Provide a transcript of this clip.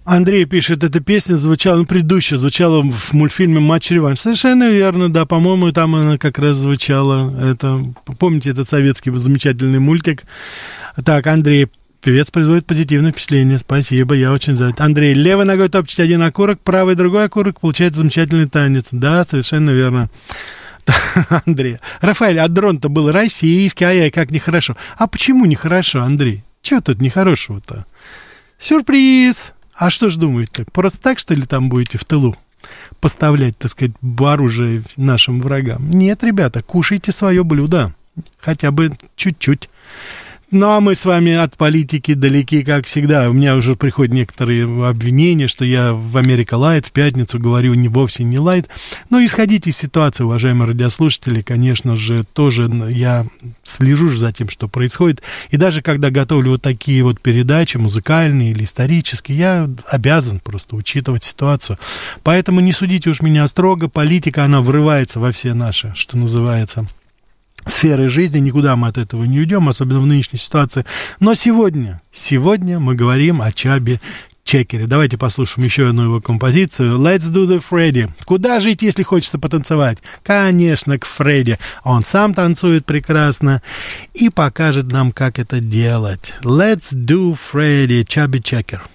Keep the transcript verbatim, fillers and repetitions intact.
Андрей пишет, эта песня звучала, ну, предыдущая звучала в мультфильме «Матч-реванш». Совершенно верно, да, по-моему, там она как раз звучала. Это, помните этот советский замечательный мультик? Так, Андрей, певец производит позитивное впечатление, спасибо, я очень за это. Андрей, левой ногой топчет один окурок, правой другой окурок, получается замечательный танец. Да, совершенно верно. Андрей. Рафаэль, а дрон-то был российский, ай-яй, как нехорошо. А почему нехорошо, Андрей? Чего тут нехорошего-то? Сюрприз! А что ж думаете, просто так, что ли, там будете в тылу поставлять, так сказать, оружие нашим врагам? Нет, ребята, кушайте свое блюдо, хотя бы чуть-чуть. Ну, а мы с вами от политики далеки, как всегда. У меня уже приходят некоторые обвинения, что я в Америка Лайт в пятницу говорю не вовсе не лайт. Но исходите из ситуации, уважаемые радиослушатели, конечно же, тоже я слежу за тем, что происходит. И даже когда готовлю вот такие вот передачи, музыкальные или исторические, я обязан просто учитывать ситуацию. Поэтому не судите уж меня строго. Политика, она врывается во все наши, что называется, сферы жизни, никуда мы от этого не уйдем, особенно в нынешней ситуации. Но сегодня, сегодня мы говорим о Чабби Чекере. Давайте послушаем еще одну его композицию. Let's do the Freddy. Куда жить, если хочется потанцевать? Конечно, к Фредди. Он сам танцует прекрасно и покажет нам, как это делать. Let's do Freddy, Чабби Чекер.